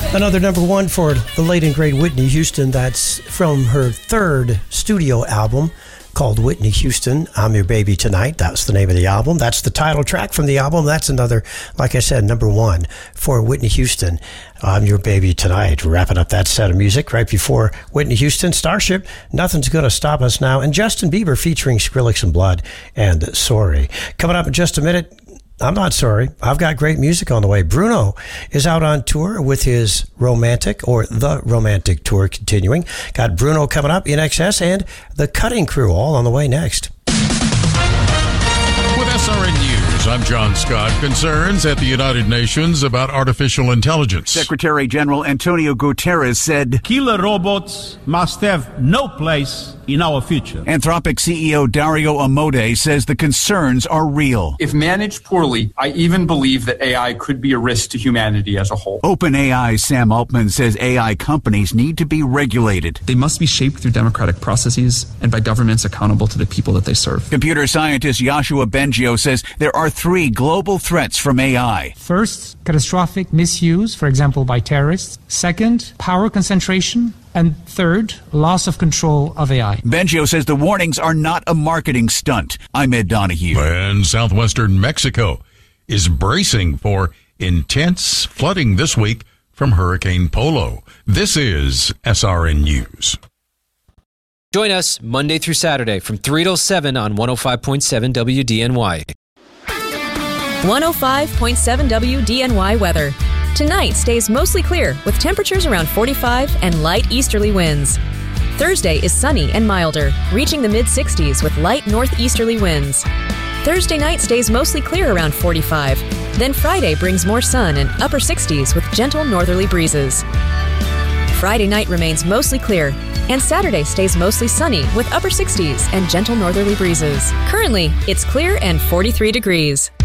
Another number one for the late and great Whitney Houston. That's from her third studio album called Whitney Houston, I'm Your Baby Tonight. That's the name of the album. That's the title track from the album. That's another, like I said, number one for Whitney Houston, I'm Your Baby Tonight. Wrapping up that set of music right before Whitney Houston, Starship, Nothing's Gonna Stop Us Now, and Justin Bieber featuring Skrillex and Blood and Sorry. Coming up in just a minute, I'm not sorry. I've got great music on the way. Bruno is out on tour with his Romantic, or The Romantic Tour continuing. Got Bruno coming up, INXS, and The Cutting Crew all on the way next. With SRN News, I'm John Scott. Concerns at the United Nations about artificial intelligence. Secretary General Antonio Guterres said, "Killer robots must have no place in our future." Anthropic CEO Dario Amodei says the concerns are real. If managed poorly, I even believe that AI could be a risk to humanity as a whole. OpenAI's Sam Altman says AI companies need to be regulated. They must be shaped through democratic processes and by governments accountable to the people that they serve. Computer scientist Yoshua Bengio says there are three global threats from AI. First, catastrophic misuse, for example, by terrorists. Second, power concentration. And third, loss of control of AI. Bengio says the warnings are not a marketing stunt. I'm Ed Donahue. And southwestern Mexico is bracing for intense flooding this week from Hurricane Polo. This is SRN News. Join us Monday through Saturday from 3 till 7 on 105.7 WDNY. 105.7 WDNY weather. Tonight stays mostly clear with temperatures around 45 and light easterly winds. Thursday is sunny and milder, reaching the mid-60s with light northeasterly winds. Thursday night stays mostly clear around 45. Then Friday brings more sun and upper 60s with gentle northerly breezes. Friday night remains mostly clear, and Saturday stays mostly sunny with upper 60s and gentle northerly breezes. Currently, it's clear and 43 degrees.